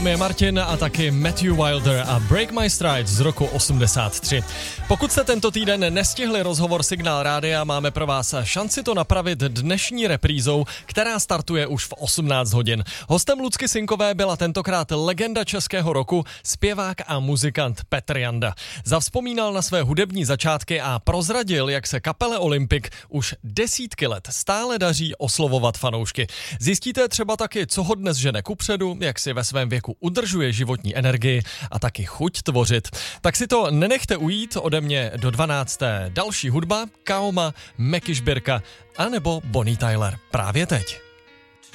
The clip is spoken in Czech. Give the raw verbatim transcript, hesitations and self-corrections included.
Je Martin a taky Matthew Wilder a Break My Stride z roku osmdesát tři. Pokud jste tento týden nestihli rozhovor Signál Rádia, máme pro vás šanci to napravit dnešní reprízou, která startuje už v osmnáct hodin. Hostem Lucky Sinkové byla tentokrát legenda českého roku, zpěvák a muzikant Petr Janda. Zavzpomínal na své hudební začátky a prozradil, jak se kapele Olympik už desítky let stále daří oslovovat fanoušky. Zjistíte třeba taky, co ho dnes žene kupředu, jak si ve svém věku udržuje životní energii a taky chuť tvořit. Tak si to nenechte ujít ode mě do dvanácté. Další hudba, Kaoma, Meky Šbirka a nebo Bonnie Tyler. Právě teď.